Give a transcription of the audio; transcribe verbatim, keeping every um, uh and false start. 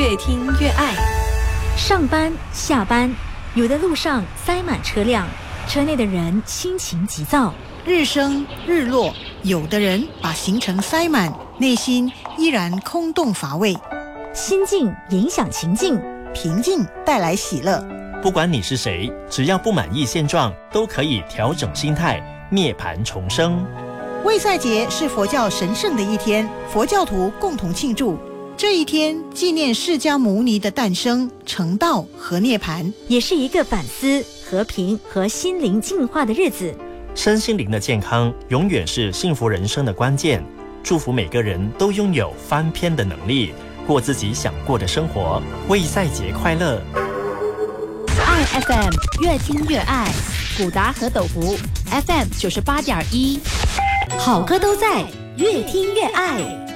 越听越爱。 上班下班，有的路上塞满车辆，车内的人心情急躁。 日升日落，有的人把行程塞满，内心依然空洞乏味。 心境影响情境， 平静带来喜乐。 不管你是谁，只要不满意现状，都可以调整心态，涅槃重生。 卫赛节是佛教神圣的一天，佛教徒共同庆祝。这一天纪念释迦牟尼的诞生、成道和涅槃， 也是一个反思、和平和心灵净化的日子。 身心灵的健康永远是幸福人生的关键。祝福每个人都拥有翻篇的能力，过自己想过的生活。卫赛节快乐！ 爱 F M 越听越爱，古达和斗湖 F M 九十八点一， 好歌都在，越听越爱。